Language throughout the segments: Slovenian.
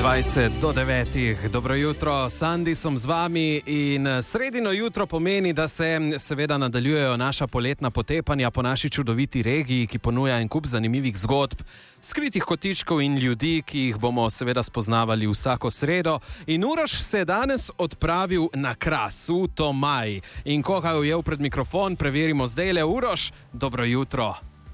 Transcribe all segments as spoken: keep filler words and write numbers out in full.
dvajset do devetih. Dobro jutro, Sandi sem z vami in sredino jutro pomeni, da se seveda nadaljujejo naša poletna potepanja po naši čudoviti regiji, ki ponuja en kup zanimivih zgodb, skritih kotičkov in ljudi, ki jih bomo seveda spoznavali vsako sredo. In Uroš se je danes odpravil na Kras, v Tomaj. In ko ga je ujel pred mikrofon, preverimo zdajle. Uroš, dobro jutro.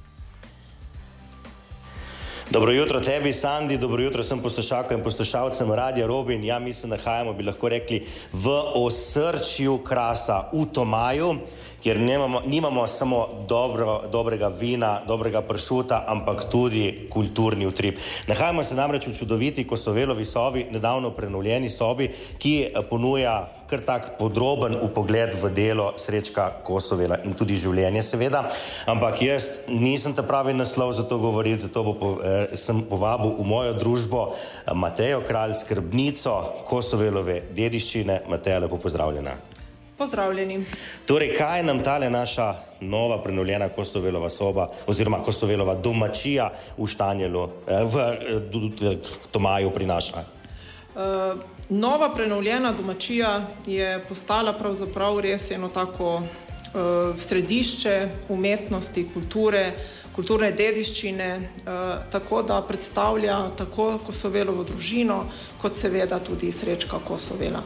Dobro jutro tebi, Sandi, dobro jutro vsem poslušalkam in poslušalcem Radia Robin. Ja, mi se nahajamo, bi lahko rekli, v osrčju Krasa, v Tomaju, kjer nimamo, nimamo samo dobro, dobrega vina, dobrega pršuta, ampak tudi kulturni utrip. Nahajamo se namreč v čudoviti Kosovelovi sobi, nedavno prenovljeni sobi, ki ponuja kar tak podroben vpogled v delo Srečka Kosovela in tudi življenje seveda, ampak jaz nisem ta pravi naslov za to govoriti, zato bo, eh, sem povabil v mojo družbo Matejo Kralj, skrbnico Kosovelove dediščine. Mateja, lepo pozdravljena. Pozdravljeni. Torej, kaj nam tale naša nova prenovljena Kosovelova soba oziroma Kosovelova domačija v Štanjelu, eh, v eh, Tomaju prinaša? Uh, nova prenovljena domačija je postala pravzaprav res eno tako uh, središče umetnosti, kulture, kulturne dediščine, uh, tako da predstavlja tako Kosovelovo družino, kot seveda tudi Srečka Kosovela.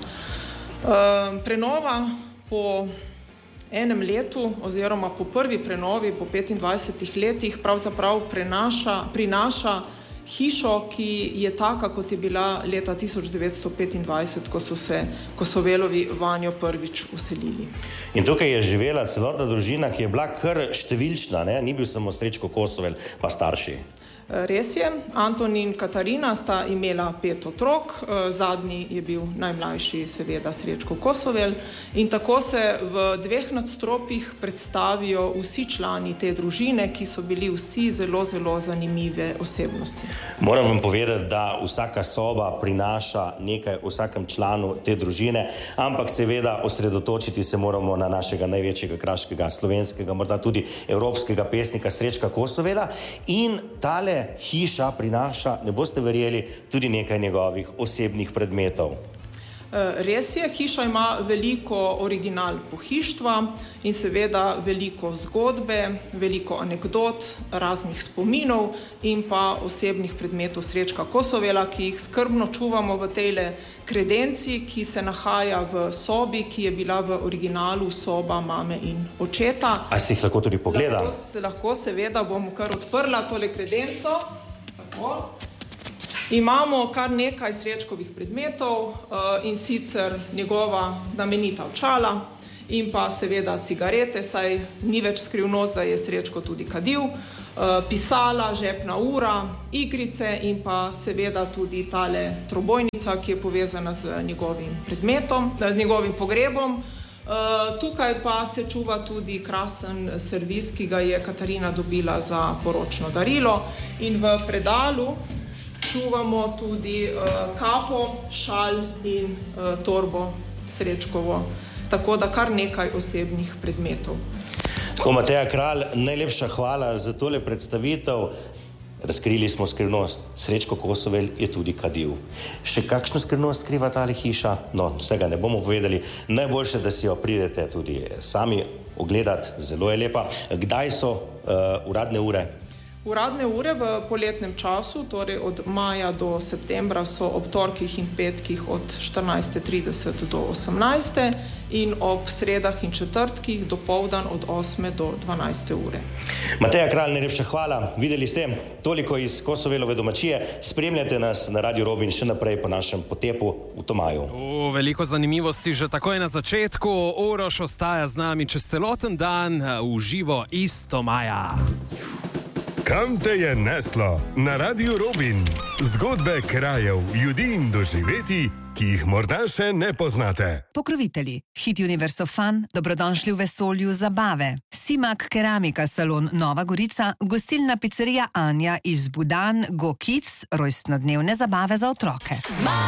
Uh, prenova po enem letu oziroma po prvi prenovi po petindvajsetih letih pravzaprav prenaša, prinaša hišo, ki je taka, kot je bila leta tisoč devetsto petindvajset, ko so se Kosovelovi vanjo prvič uselili. In tukaj je živela celotna družina, ki je bila kar številčna, ne? Ni bil samo Srečko Kosovel, pa starši. Res je, Anton in Katarina sta imela pet otrok, zadnji je bil najmlajši seveda Srečko Kosovel in tako se v dveh nadstropjih predstavijo vsi člani te družine, ki so bili vsi zelo, zelo zanimive osebnosti. Moram vam povedati, da vsaka soba prinaša nekaj vsakem članu te družine, ampak seveda osredotočiti se moramo na našega največjega kraškega, slovenskega, morda tudi evropskega pesnika Srečka Kosovela in tale hiša prinaša, ne boste verjeli, tudi nekaj njegovih osebnih predmetov. Res je, hiša ima veliko original pohištva in seveda veliko zgodbe, veliko anekdot, raznih spominov in pa osebnih predmetov Srečka Kosovela, ki jih skrbno čuvamo v tejle kredenci, ki se nahaja v sobi, ki je bila v originalu soba mame in očeta. A si jih lahko tudi pogleda? Lahko, lahko seveda, bom kar odprla tole kredenco. Tako. Imamo kar nekaj Srečkovih predmetov uh, in sicer njegova znamenita očala in pa seveda cigarete, saj ni več skrivnost, da je Srečko tudi kadil, uh, pisala, žepna ura, igrice in pa seveda tudi tale trobojnica, ki je povezana z njegovim predmetom, z njegovim pogrebom. Uh, tukaj pa se čuva tudi krasen servis, ki ga je Katarina dobila za poročno darilo in v predalu čuvamo tudi uh, kapo, šal in uh, torbo Srečkovo, tako da kar nekaj osebnih predmetov. Tako, Mateja Kralj, najlepša hvala za tole predstavitev. Razkrili smo skrivnost. Srečko Kosovel je tudi kadil. Še kakšno skrivnost skriva tale hiša? No, vsega ne bomo povedali. Najboljše, da si jo pridete tudi sami ogledati. Zelo je lepa. Kdaj so uh, uradne ure? Uradne ure v poletnem času, torej od maja do septembra, so ob torkih in petkih od štirinajste trideset do osemnajste in ob sredah in četrtkih dopoldan od osme do dvanajste ure. Mateja Kralj, najlepša hvala. Videli ste toliko iz Kosovelove domačije. Spremljate nas na Radio Robin še naprej po našem potepu v Tomaju. O, veliko zanimivosti že takoj na začetku. Uroš ostaja z nami čez celoten dan v živo iz Tomaja. Kam te je neslo? Na Radio Robin. Zgodbe krajev, ljudi in doživetij, ki jih morda še ne poznate. Pokrovitelji. Hit Universo Fun, dobrodošli v vesolju zabave. Simak Keramika salon Nova Gorica, gostilna pizzerija Anja iz Budan, Go Kids, rojstnodnevne zabave za otroke.